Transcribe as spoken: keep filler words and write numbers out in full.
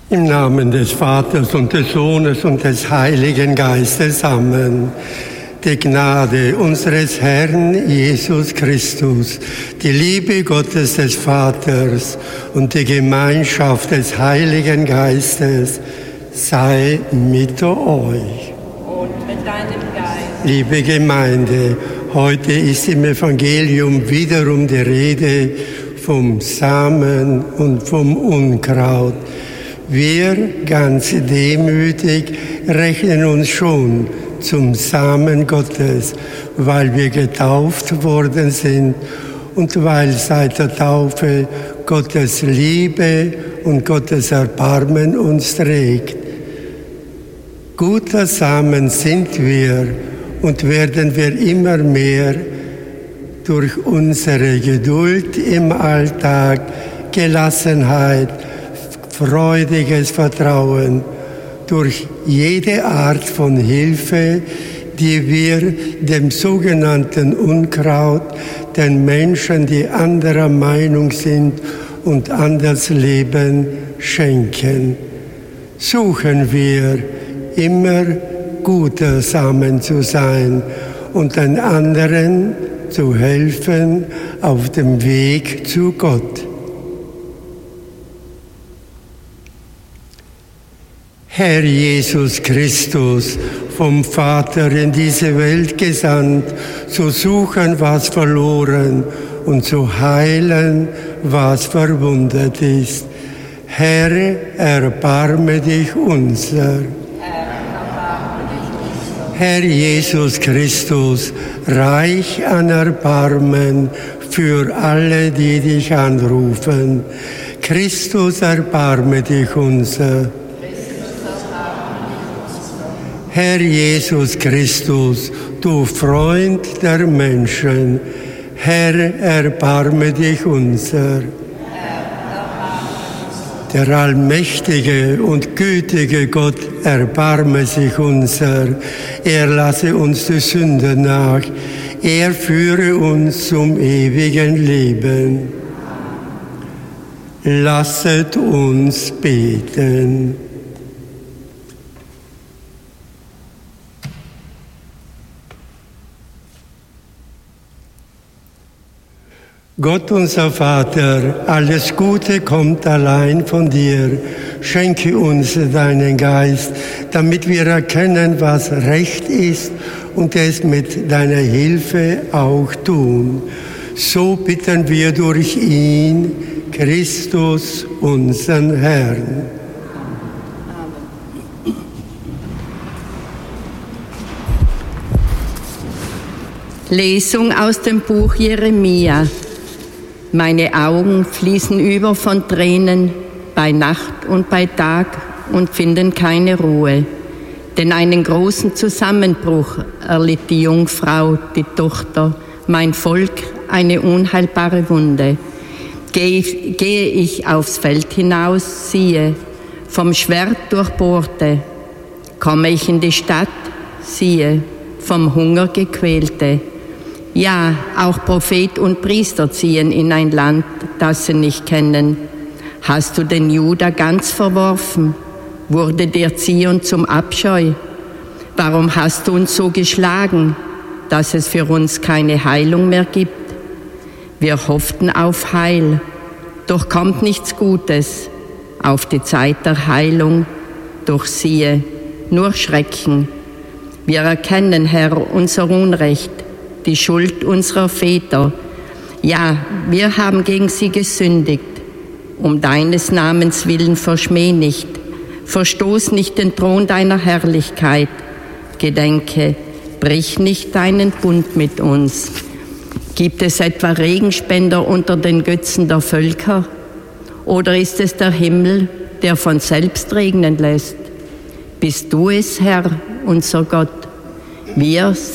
Im Namen des Vaters und des Sohnes und des Heiligen Geistes. Amen. Die Gnade unseres Herrn Jesus Christus, die Liebe Gottes des Vaters und die Gemeinschaft des Heiligen Geistes sei mit euch. Und mit deinem Geist. Liebe Gemeinde, heute ist im Evangelium wiederum die Rede vom Samen und vom Unkraut. Wir, ganz demütig, rechnen uns schon zum Samen Gottes, weil wir getauft worden sind und weil seit der Taufe Gottes Liebe und Gottes Erbarmen uns trägt. Guter Samen sind wir und werden wir immer mehr durch unsere Geduld im Alltag, Gelassenheit, freudiges Vertrauen, durch jede Art von Hilfe, die wir dem sogenannten Unkraut, den Menschen, die anderer Meinung sind und anders leben, schenken. Suchen wir immer guter Samen zu sein und den anderen zu helfen auf dem Weg zu Gott. Herr Jesus Christus, vom Vater in diese Welt gesandt, zu suchen, was verloren und zu heilen, was verwundet ist. Herr, erbarme dich unser. Herr Jesus Christus, reich an Erbarmen für alle, die dich anrufen. Christus, erbarme dich unser. Herr Jesus Christus, du Freund der Menschen, Herr, erbarme dich unser. Der allmächtige und gütige Gott, erbarme sich unser. Er lasse uns die Sünde nach. Er führe uns zum ewigen Leben. Lasset uns beten. Gott, unser Vater, alles Gute kommt allein von dir. Schenke uns deinen Geist, damit wir erkennen, was recht ist und es mit deiner Hilfe auch tun. So bitten wir durch ihn, Christus, unseren Herrn. Lesung aus dem Buch Jeremia. Meine Augen fließen über von Tränen bei Nacht und bei Tag und finden keine Ruhe. Denn einen großen Zusammenbruch erlitt die Jungfrau, die Tochter, mein Volk, eine unheilbare Wunde. Gehe ich, gehe ich aufs Feld hinaus, siehe, vom Schwert durchbohrte. Komme ich in die Stadt, siehe, vom Hunger gequälte. Ja, auch Prophet und Priester ziehen in ein Land, das sie nicht kennen. Hast du den Juda ganz verworfen? Wurde dir Zion zum Abscheu? Warum hast du uns so geschlagen, dass es für uns keine Heilung mehr gibt? Wir hofften auf Heil, doch kommt nichts Gutes. Auf die Zeit der Heilung, doch siehe, nur Schrecken. Wir erkennen, Herr, unser Unrecht, die Schuld unserer Väter. Ja, wir haben gegen sie gesündigt. Um deines Namens willen verschmäh nicht. Verstoß nicht den Thron deiner Herrlichkeit. Gedenke, brich nicht deinen Bund mit uns. Gibt es etwa Regenspender unter den Götzen der Völker? Oder ist es der Himmel, der von selbst regnen lässt? Bist du es, Herr, unser Gott? Wir